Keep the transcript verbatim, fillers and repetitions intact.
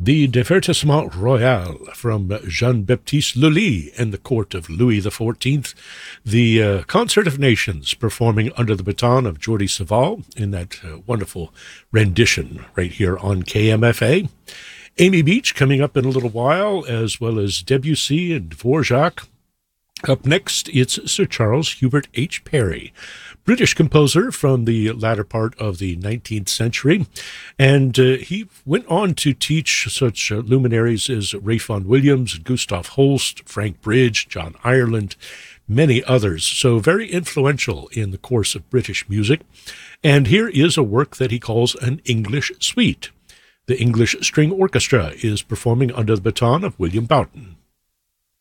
The Divertissement Royal from Jean-Baptiste Lully and the court of Louis the fourteenth. The uh, Concert of Nations performing under the baton of Jordi Savall in that uh, wonderful rendition right here on K M F A. Amy Beach coming up in a little while, as well as Debussy and Dvorak. Up next, it's Sir Charles Hubert H. Parry, British composer from the latter part of the nineteenth century, and uh, he went on to teach such uh, luminaries as Ralph Vaughan Williams, Gustav Holst, Frank Bridge, John Ireland, many others, so very influential in the course of British music. And here is a work that he calls an English suite. The English String Orchestra is performing under the baton of William Boughton.